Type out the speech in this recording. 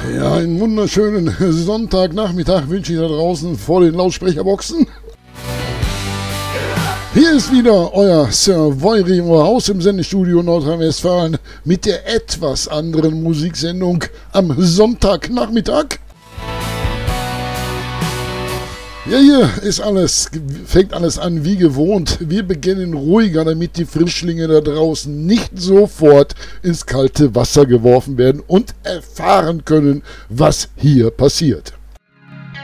Ja, einen wunderschönen Sonntagnachmittag wünsche ich da draußen vor den Lautsprecherboxen. Hier ist wieder euer Sir Voiri aus dem Sendestudio Nordrhein-Westfalen mit der etwas anderen Musiksendung am Sonntagnachmittag. Ja, hier fängt alles an wie gewohnt. Wir beginnen ruhiger, damit die Frischlinge da draußen nicht sofort ins kalte Wasser geworfen werden und erfahren können, was hier passiert.